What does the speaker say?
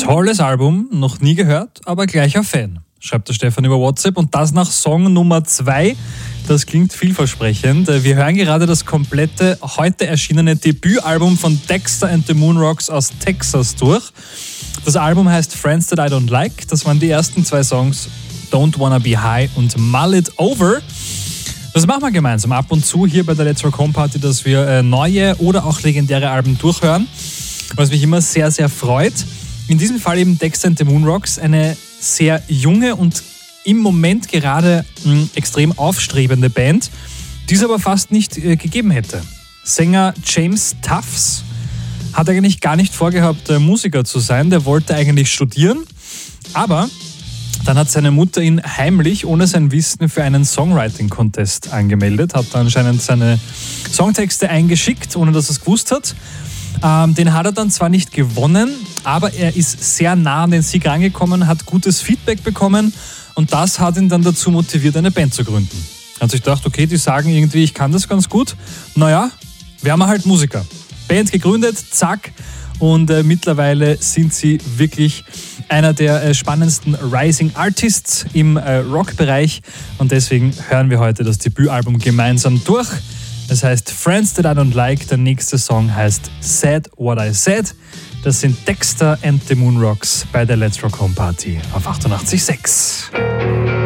Tolles Album, noch nie gehört, aber gleicher Fan, schreibt der Stefan über WhatsApp. Und das nach Song Nummer 2. Das klingt vielversprechend. Wir hören gerade das komplette, heute erschienene Debütalbum von Dexter and the Moonrocks aus Texas durch. Das Album heißt Friends That I Don't Like. Das waren die ersten 2 Songs, Don't Wanna Be High und Mull It Over. Das machen wir gemeinsam ab und zu hier bei der Let's Rock Home Party, dass wir neue oder auch legendäre Alben durchhören, was mich immer sehr, sehr freut. In diesem Fall eben Dexter and the Moonrocks, eine sehr junge und im Moment gerade extrem aufstrebende Band, die es aber fast nicht gegeben hätte. Sänger James Tufts hat eigentlich gar nicht vorgehabt, Musiker zu sein. Der wollte eigentlich studieren, aber dann hat seine Mutter ihn heimlich, ohne sein Wissen, für einen Songwriting-Contest angemeldet, hat dann anscheinend seine Songtexte eingeschickt, ohne dass er es gewusst hat. Den hat er dann zwar nicht gewonnen, aber er ist sehr nah an den Sieg rangekommen, hat gutes Feedback bekommen und das hat ihn dann dazu motiviert, eine Band zu gründen. Er hat sich gedacht, okay, die sagen irgendwie, ich kann das ganz gut. Naja, wären wir halt Musiker. Band gegründet, zack. Und mittlerweile sind sie wirklich einer der spannendsten Rising Artists im Rockbereich. Und deswegen hören wir heute das Debütalbum gemeinsam durch. Es heißt Friends That I Don't Like. Der nächste Song heißt Said What I Said. Das sind Dexter and the Moonrocks bei der Let's Rock Home Party auf 88.6.